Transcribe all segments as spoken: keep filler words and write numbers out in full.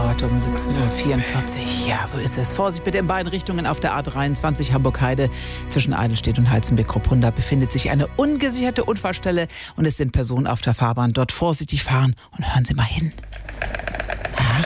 heute um siebzehn Uhr vierundvierzig. Ja, so ist es. Vorsicht bitte in beiden Richtungen auf der A dreiundzwanzig Hamburg-Heide. Zwischen Eidelstedt und Halzenbeck-Kruppunda befindet sich eine ungesicherte Unfallstelle und es sind Personen auf der Fahrbahn. Dort vorsichtig fahren und hören Sie mal hin. Ja.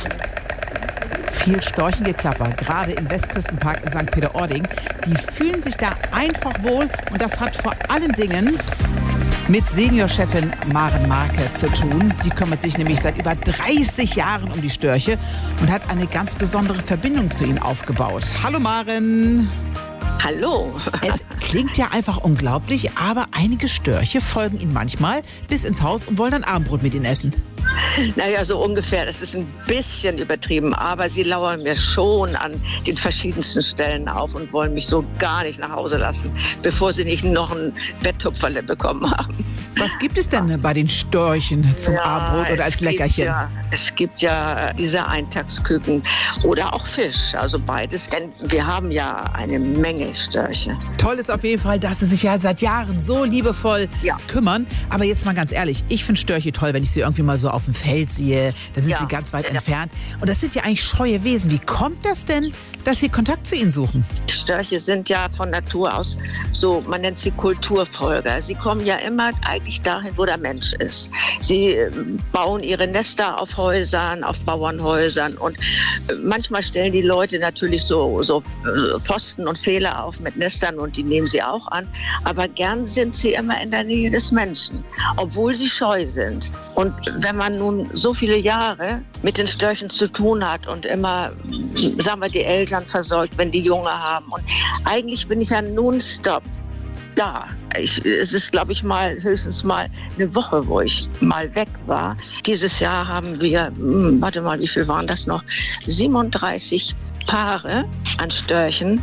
Viel Storchengeklapper, gerade im Westküstenpark in Sankt Peter-Ording. Die fühlen sich da einfach wohl und das hat vor allen Dingen mit Seniorchefin Maren Marke zu tun. Die kümmert sich nämlich seit über dreißig Jahren um die Störche und hat eine ganz besondere Verbindung zu ihnen aufgebaut. Hallo Maren. Hallo. Es klingt ja einfach unglaublich, aber einige Störche folgen ihnen manchmal bis ins Haus und wollen dann Abendbrot mit ihnen essen. Naja, so ungefähr. Das ist ein bisschen übertrieben, aber sie lauern mir schon an den verschiedensten Stellen auf und wollen mich so gar nicht nach Hause lassen, bevor sie nicht noch ein Betttupferle bekommen haben. Was gibt es denn bei den Störchen zum ja, Abendbrot oder als Leckerchen? Ja, es gibt ja diese Eintagsküken oder auch Fisch, also beides, denn wir haben ja eine Menge Störche. Toll ist auf jeden Fall, dass sie sich ja seit Jahren so liebevoll ja. kümmern. Aber jetzt mal ganz ehrlich, ich finde Störche toll, wenn ich sie irgendwie mal so auf dem Feld sehe. Da sind ja. sie ganz weit ja. entfernt. Und das sind ja eigentlich scheue Wesen. Wie kommt das denn, dass sie Kontakt zu ihnen suchen? Störche sind ja von Natur aus so, man nennt sie Kulturfolger. Sie kommen ja immer eigentlich dahin, wo der Mensch ist. Sie bauen ihre Nester auf Häusern, auf Bauernhäusern und manchmal stellen die Leute natürlich so, so Pfosten und Pfähle auf mit Nestern und die nehmen sie auch an. Aber gern sind sie immer in der Nähe des Menschen, obwohl sie scheu sind. Und wenn man nun so viele Jahre mit den Störchen zu tun hat und immer, sagen wir, die Eltern versorgt, wenn die Junge haben. Und eigentlich bin ich ja nonstop da. Ich, es ist, glaube ich, mal höchstens mal eine Woche, wo ich mal weg war. Dieses Jahr haben wir, hm, warte mal, wie viel waren das noch? siebenunddreißig Paare an Störchen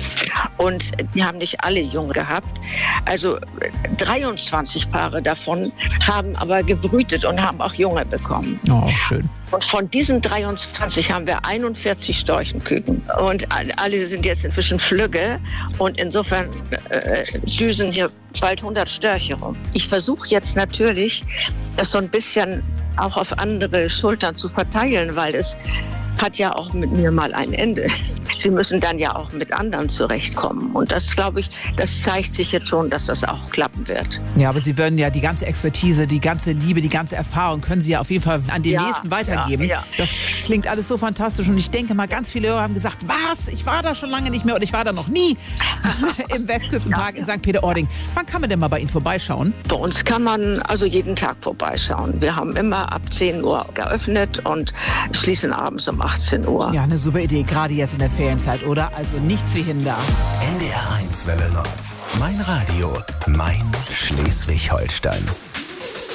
und die haben nicht alle Junge gehabt. Also dreiundzwanzig Paare davon haben aber gebrütet und haben auch Junge bekommen. Oh, schön. Und von diesen dreiundzwanzig haben wir einundvierzig Storchenküken. Und alle sind jetzt inzwischen Flügge. Und insofern äh, düsen hier bald hundert Störche rum. Ich versuche jetzt natürlich, das so ein bisschen auch auf andere Schultern zu verteilen, weil es hat ja auch mit mir mal ein Ende. Sie müssen dann ja auch mit anderen zurechtkommen. Und das, glaube ich, das zeigt sich jetzt schon, dass das auch klappen wird. Ja, aber Sie würden ja die ganze Expertise, die ganze Liebe, die ganze Erfahrung können Sie ja auf jeden Fall an den ja, Nächsten weitergeben. Ja, ja. Das klingt alles so fantastisch. Und ich denke mal, ganz viele Hörer haben gesagt, was? Ich war da schon lange nicht mehr und ich war da noch nie im Westküstenpark ja, ja. in Sankt Peter-Ording. Wann kann man denn mal bei Ihnen vorbeischauen? Bei uns kann man also jeden Tag vorbeischauen. Wir haben immer ab zehn Uhr geöffnet und schließen abends um achtzehn Uhr. Ja, eine super Idee, gerade jetzt in der Ferienzeit, oder? Also nichts wie hin da. N D R eins Welle Nord. Mein Radio, mein Schleswig-Holstein.